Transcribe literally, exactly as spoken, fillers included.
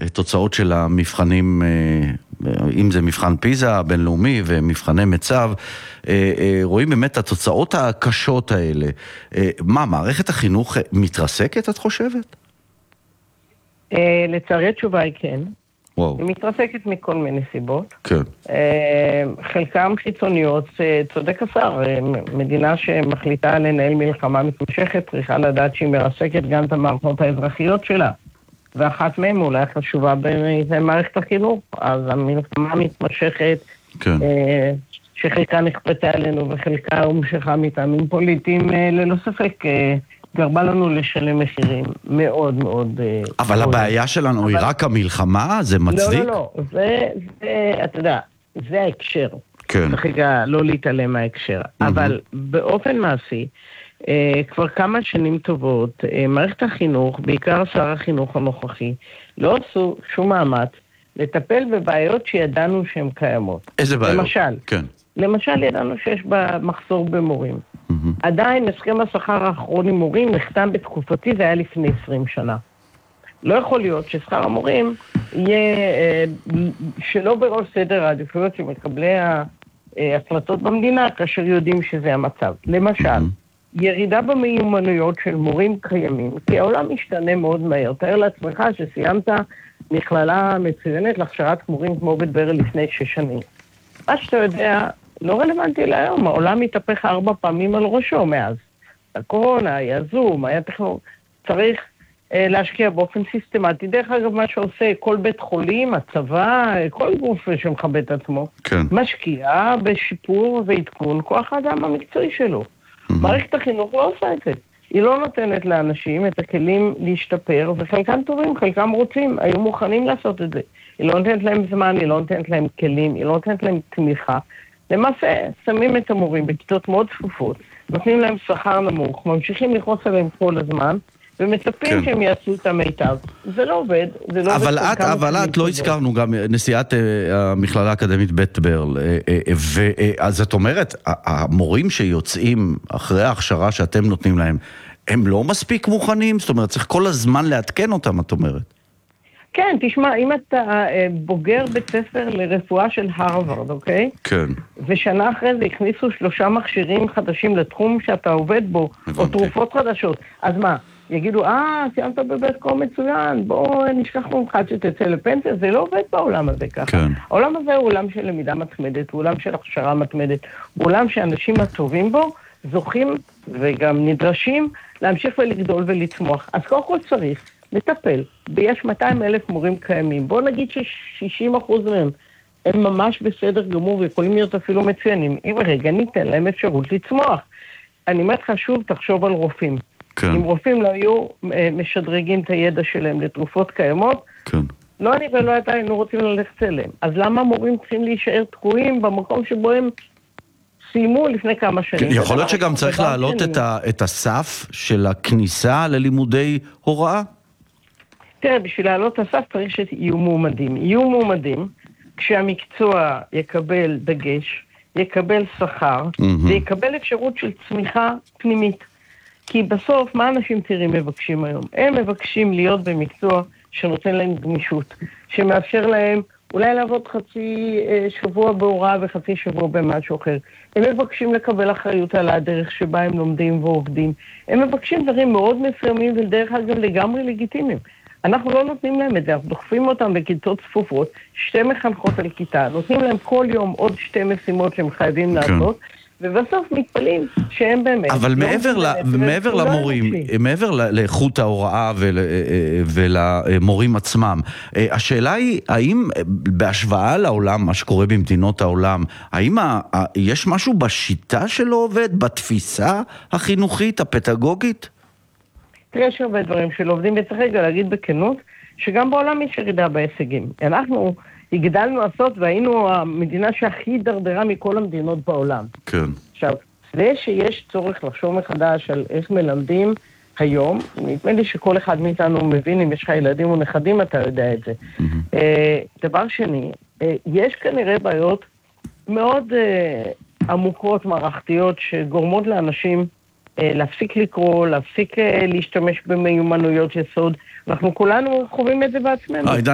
התוצאות של המבחנים, אם זה מבחן פיזה בינלאומי ומבחני מצב, רואים באמת את התוצאות הקשות האלה. מה, מערכת החינוך מתרסקת, את חושבת? לצערי התשובה היא כן. וואו. היא מתרסקת מכל מיני סיבות. כן. חלקם חיצוניות, צודק השר, מדינה שמחליטה לנהל מלחמה מתמשכת, צריכה לדעת שהיא מרסקת גם את המערכות האזרחיות שלה. ואחת מהן אולי חשובה זה מערכת החינוך. אז המלחמה מתמשכת, כן. שחלקה נכפתה עלינו וחלקה הומשכה מטעמים פוליטיים, ללא ספק גרמה לנו לשלם מחירים מאוד מאוד... אבל מאוד הבעיה שלנו אבל... היא רק המלחמה? זה מצדיק? לא, לא, לא. זה, זה, אתה יודע, זה ההקשר. כן. צריך רגע לא להתעלם מההקשר. Mm-hmm. אבל באופן מעשי, אה, כבר כמה שנים טובות, אה, מערכת החינוך, בעיקר שר החינוך הנוכחי, לא עשו שום מאמץ לטפל בבעיות שידענו שהן קיימות. איזה בעיות? למשל, כן. למשל ידענו שיש בה מחסור במורים. Mm-hmm. עדיין הסכם השכר האחרון עם מורים נחתם בתקופתי, זה היה לפני עשרים שנה. לא יכול להיות ששכר המורים יהיה אה, שלא בראש סדר העדיפויות שמקבלי ההחלטות במדינה, כאשר יודעים שזה המצב. למשל, mm-hmm. ירידה במיומנויות של מורים קיימים, כי העולם משתנה מאוד מהר. תאר לעצמך שסיימת מכללה מצוינת להכשרת מורים כמו בית ברל לפני שש שנים. מה שאתה יודע, לא רלוונטי להיום, העולם מתהפך ארבע פעמים על ראשו מאז. הקורונה, היה זום, היה טכנולוגיה, צריך אה, להשקיע באופן סיסטמטי. דרך אגב, מה שעושה כל בית חולים, הצבא, כל גוף שמכבד את עצמו, כן. משקיע בשיפור ועדכון כוח האדם המקצועי שלו. Mm-hmm. מערכת החינוך לא עושה את זה. היא לא נותנת לאנשים את הכלים להשתפר, וחלקם טובים, חלקם רוצים, היו מוכנים לעשות את זה. היא לא נותנת להם זמן, היא לא נותנת להם כלים, היא לא נותנת להם תמיכה. למעשה, שמים את המורים בכיתות מאוד צפופות, נותנים להם שכר נמוך, ממשיכים לכעוס עליהם כל הזמן, ומצפים כן. שהם יעשו את המיטב. זה לא עובד, זה לא אבל עובד. את, אבל את לא הזכרנו גם נשיאת המכללה האקדמית בית ברל, אז את אומרת, המורים שיוצאים אחרי ההכשרה שאתם נותנים להם, הם לא מספיק מוכנים? זאת אומרת, צריך כל הזמן להתקן אותם, את אומרת. כן, תשמע, אם אתה בוגר בית ספר לרפואה של הרווארד, אוקיי? כן. ושנה אחרי זה הכניסו שלושה מכשירים חדשים לתחום שאתה עובד בו, הבנתי. או תרופות חדשות. אז מה? יגידו, אה, סיימת בבית כה מצוין, בוא נשכח ממך שתצא לפנסיה, זה לא עובד בעולם הזה ככה. כן. העולם הזה הוא עולם של למידה מתמדת, הוא עולם של הכשרה מתמדת, הוא עולם שאנשים הטובים בו זוכים וגם נדרשים להמשיך ולגדול ולצמוח. אז קודם כל צריך לטפל, ויש מאתיים אלף מורים קיימים, בוא נגיד ש-שישים אחוז מהם הם ממש בסדר גמור ויכולים להיות אפילו מצוינים, אם רגע ניתן להם אפשרות לצמוח. אני אומרת לך שוב, תחשוב על רופאים. כן. אם רופאים לא היו משדרגים את הידע שלהם לתרופות קיימות, כן. לא אני ולא אתה היינו רוצים ללכת אליהם. אז למה מורים צריכים להישאר תקועים במקום שבו הם סיימו לפני כמה שנים? כן, יכול להיות שגם צריך להעלות את, ה, את הסף של הכניסה ללימודי הוראה? תראה, בשביל להעלות את הסף צריך שיהיו מועמדים. יהיו מועמדים כשהמקצוע יקבל דגש, יקבל שכר, mm-hmm. ויקבל אפשרות של צמיחה פנימית. כי בסוף, מה אנשים צעירים מבקשים היום? הם מבקשים להיות במקצוע שנותן להם גמישות, שמאפשר להם אולי לעבוד חצי שבוע בהוראה וחצי שבוע במשהו אחר. הם מבקשים לקבל אחריות על הדרך שבה הם לומדים ועובדים. הם מבקשים דברים מאוד מסוימים ודרך אגב לגמרי לגיטימיים. אנחנו לא נותנים להם את זה, אנחנו דוחפים אותם בכיתות צפופות, שתי מחנכות על כיתה, נותנים להם כל יום עוד שתי משימות שהם חייבים לעשות, ובסוף מתפלים שהם באמת... אבל מעבר, ל, מעבר למורים, מעבר לאיכות ההוראה ול, ולמורים עצמם, השאלה היא, האם בהשוואה לעולם, מה שקורה במדינות העולם, האם ה, יש משהו בשיטה שלו עובד, בתפיסה החינוכית, הפדגוגית? תראה יש הרבה דברים שלא עובדים, וצריך רגע להגיד בכנות, שגם בעולם יש ירידה בהישגים. אנחנו... הגדלנו לעשות והיינו המדינה שהכי דרדרה מכל המדינות בעולם. כן. עכשיו, זה שיש צורך לחשוב מחדש על איך מלמדים היום, נדמה לי שכל אחד מאיתנו מבין, אם יש לך ילדים או נכדים, אתה יודע את זה. Mm-hmm. דבר שני, יש כנראה בעיות מאוד עמוקות, מערכתיות, שגורמות לאנשים להפסיק לקרוא, להפסיק להשתמש במיומנויות יסוד. אנחנו כולנו חווים את זה בעצמנו.